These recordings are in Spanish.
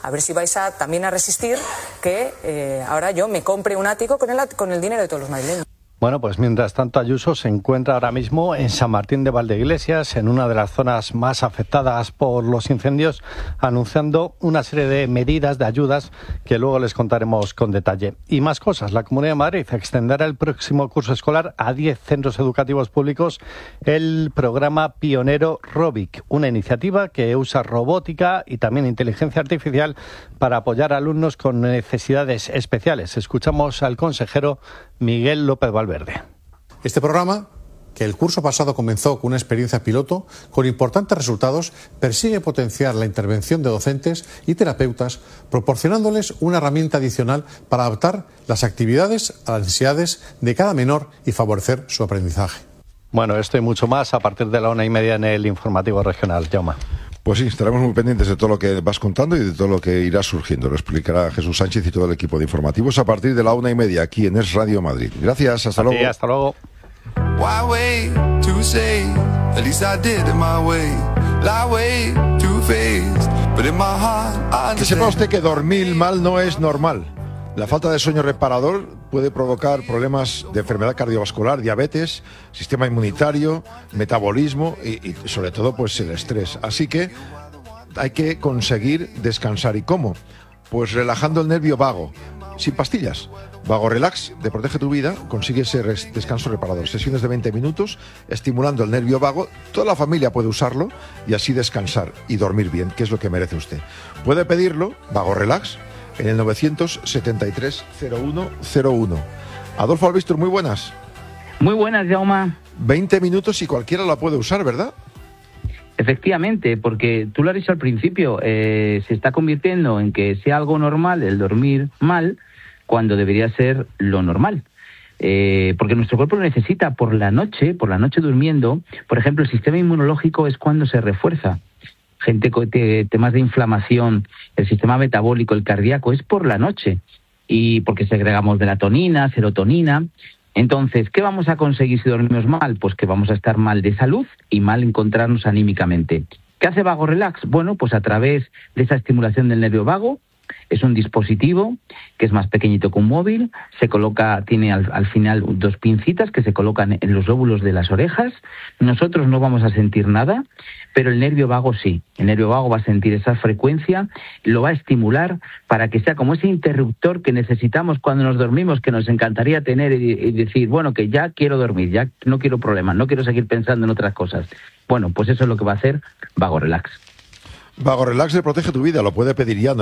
a ver si vais también a resistir que ahora yo me compre un ático con el dinero de todos los madrileños. Bueno, pues mientras tanto Ayuso se encuentra ahora mismo en San Martín de Valdeiglesias, en una de las zonas más afectadas por los incendios, anunciando una serie de medidas, de ayudas, que luego les contaremos con detalle. Y más cosas, la Comunidad de Madrid extenderá el próximo curso escolar a 10 centros educativos públicos el programa pionero Robic, una iniciativa que usa robótica y también inteligencia artificial para apoyar a alumnos con necesidades especiales. Escuchamos al consejero Miguel López Valverde. Este programa, que el curso pasado comenzó con una experiencia piloto con importantes resultados, persigue potenciar la intervención de docentes y terapeutas, proporcionándoles una herramienta adicional para adaptar las actividades a las necesidades de cada menor y favorecer su aprendizaje. Bueno, esto y mucho más a partir de la 1:30 en el informativo regional. Jaume. Pues sí, estaremos muy pendientes de todo lo que vas contando y de todo lo que irá surgiendo. Lo explicará Jesús Sánchez y todo el equipo de informativos a partir de la 1:30 aquí en Es Radio Madrid. Gracias, hasta luego. Sí, hasta luego. Que sepa usted que dormir mal no es normal. La falta de sueño reparador puede provocar problemas de enfermedad cardiovascular, diabetes, sistema inmunitario, metabolismo y sobre todo pues el estrés. Así que hay que conseguir descansar. ¿Y cómo? Pues relajando el nervio vago, sin pastillas. Vago Relax de Protege tu Vida consigue ese descanso reparador. Sesiones de 20 minutos estimulando el nervio vago. Toda la familia puede usarlo y así descansar y dormir bien, que es lo que merece usted. Puede pedirlo, Vago Relax, en el 973-0101. Adolfo Albistur, muy buenas. Muy buenas, Jaume. 20 minutos y cualquiera la puede usar, ¿verdad? Efectivamente, porque tú lo has dicho al principio, se está convirtiendo en que sea algo normal el dormir mal cuando debería ser lo normal. Porque nuestro cuerpo lo necesita por la noche durmiendo. Por ejemplo, el sistema inmunológico es cuando se refuerza. Gente con temas de inflamación, el sistema metabólico, el cardíaco, es por la noche. Y porque segregamos melatonina, serotonina. Entonces, ¿qué vamos a conseguir si dormimos mal? Pues que vamos a estar mal de salud y mal encontrarnos anímicamente. ¿Qué hace Vago Relax? Bueno, pues a través de esa estimulación del nervio vago, es un dispositivo que es más pequeñito que un móvil, se coloca, tiene al final 2 pincitas que se colocan en los lóbulos de las orejas. Nosotros no vamos a sentir nada, pero el nervio vago sí. El nervio vago va a sentir esa frecuencia, lo va a estimular para que sea como ese interruptor que necesitamos cuando nos dormimos, que nos encantaría tener y decir, bueno, que ya quiero dormir, ya no quiero problemas, no quiero seguir pensando en otras cosas. Bueno, pues eso es lo que va a hacer Vago Relax. Vago Relax de Protege tu Vida, lo puede pedir ya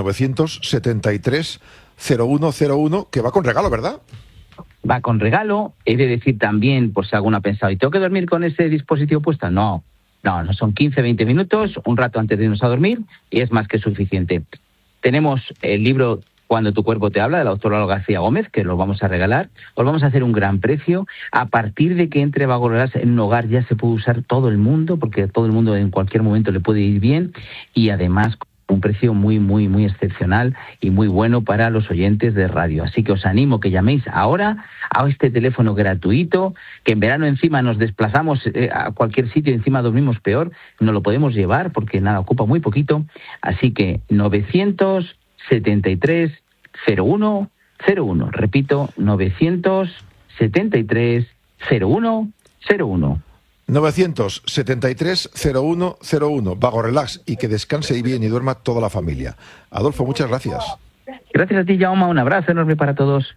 973-0101, que va con regalo, ¿verdad? Va con regalo. He de decir también, por si alguno ha pensado, ¿y tengo que dormir con ese dispositivo puesto? No, son 15-20 minutos, un rato antes de irnos a dormir, y es más que suficiente. Tenemos el libro Cuando tu cuerpo te habla, de la doctora Olga García Gómez, que lo vamos a regalar. Os vamos a hacer un gran precio. A partir de que entre Vago Relax en un hogar ya se puede usar todo el mundo, porque todo el mundo en cualquier momento le puede ir bien, y además un precio muy, muy, muy excepcional y muy bueno para los oyentes de radio. Así que os animo que llaméis ahora a este teléfono gratuito, que en verano encima nos desplazamos a cualquier sitio y encima dormimos peor, no lo podemos llevar porque nada, ocupa muy poquito. Así que 973-0101. Repito, 973-0101. 973-0101. Vago Relax, y que descanse bien y duerma toda la familia. Adolfo, muchas gracias. Gracias a ti, Jaume. Un abrazo enorme para todos.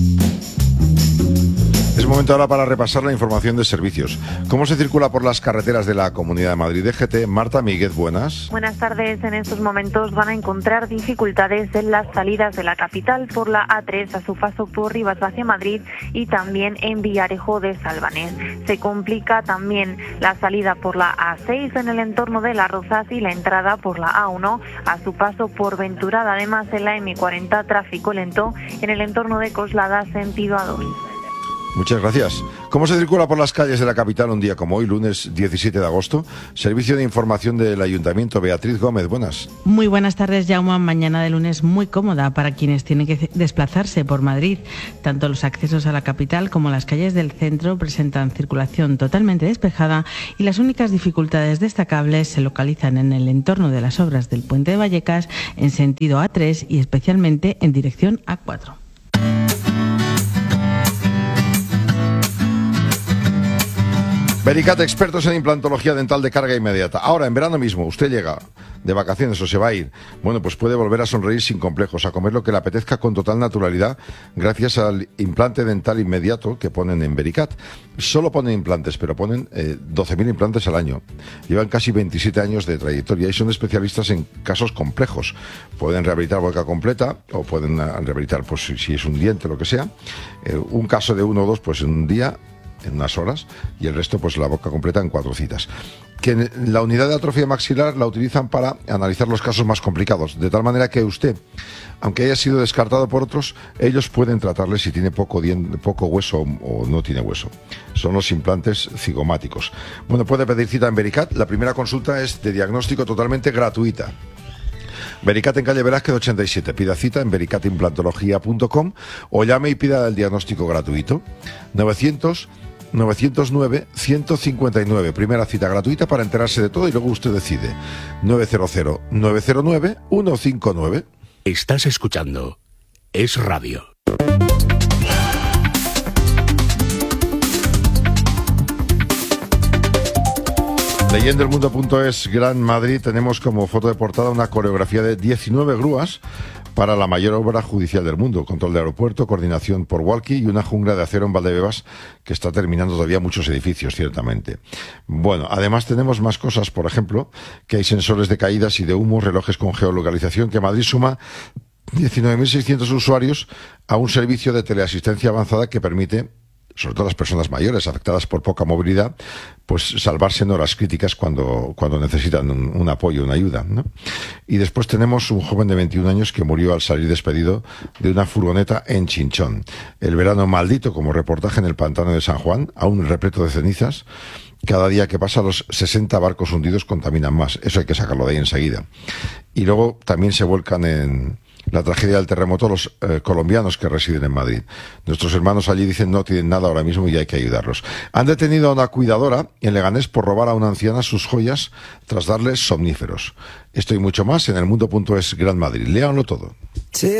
Es momento ahora para repasar la información de servicios. ¿Cómo se circula por las carreteras de la Comunidad de Madrid? DGT, Marta Míguez, buenas. Buenas tardes. En estos momentos van a encontrar dificultades en las salidas de la capital por la A3 a su paso por Rivas hacia Madrid y también en Villarejo de Salvanés. Se complica también la salida por la A6 en el entorno de Las Rozas y la entrada por la A1 a su paso por Venturada. Además, en la M40 tráfico lento en el entorno de Coslada sentido A2. Muchas gracias. ¿Cómo se circula por las calles de la capital un día como hoy, lunes 17 de agosto? Servicio de información del Ayuntamiento. Beatriz Gómez, buenas. Muy buenas tardes, Jaume. Mañana de lunes muy cómoda para quienes tienen que desplazarse por Madrid. Tanto los accesos a la capital como las calles del centro presentan circulación totalmente despejada y las únicas dificultades destacables se localizan en el entorno de las obras del Puente de Vallecas en sentido A3 y especialmente en dirección A4. Vericat, expertos en implantología dental de carga inmediata. Ahora, en verano mismo, usted llega de vacaciones o se va a ir, bueno, pues puede volver a sonreír sin complejos, a comer lo que le apetezca con total naturalidad, gracias al implante dental inmediato que ponen en Vericat. Solo ponen implantes, pero ponen 12.000 implantes al año. Llevan casi 27 años de trayectoria y son especialistas en casos complejos. Pueden rehabilitar boca completa o pueden rehabilitar, pues si es un diente, lo que sea. Un caso de 1 o 2, pues en un día, en unas horas, y el resto pues la boca completa en 4 citas. Que la unidad de atrofia maxilar la utilizan para analizar los casos más complicados, de tal manera que usted, aunque haya sido descartado por otros, ellos pueden tratarle si tiene poco hueso o no tiene hueso. Son los implantes cigomáticos. Bueno, puede pedir cita en Vericat. La primera consulta es de diagnóstico totalmente gratuita. Vericat en calle Velázquez 87. Pida cita en vericatimplantología.com o llame y pida el diagnóstico gratuito. 909-159. Primera cita gratuita para enterarse de todo y luego usted decide. 900-909-159. Estás escuchando Es Radio. Leyendo el mundo.es Gran Madrid, tenemos como foto de portada una coreografía de 19 grúas para la mayor obra judicial del mundo. Control de aeropuerto, coordinación por walkie y una jungla de acero en Valdebebas que está terminando todavía muchos edificios, ciertamente. Bueno, además tenemos más cosas, por ejemplo, que hay sensores de caídas y de humo, relojes con geolocalización, que Madrid suma 19.600 usuarios a un servicio de teleasistencia avanzada que permite, sobre todo a las personas mayores afectadas por poca movilidad, pues salvarse en horas críticas cuando necesitan un apoyo, una ayuda, ¿no? Y después tenemos un joven de 21 años que murió al salir despedido de una furgoneta en Chinchón. El verano maldito, como reportaje en el pantano de San Juan, aún repleto de cenizas. Cada día que pasa los 60 barcos hundidos contaminan más. Eso hay que sacarlo de ahí enseguida. Y luego también se vuelcan en la tragedia del terremoto los colombianos que residen en Madrid. Nuestros hermanos allí dicen no tienen nada ahora mismo y hay que ayudarlos. Han detenido a una cuidadora en Leganés por robar a una anciana sus joyas tras darles somníferos. Esto y mucho más en el mundo.es Gran Madrid. Léanlo todo.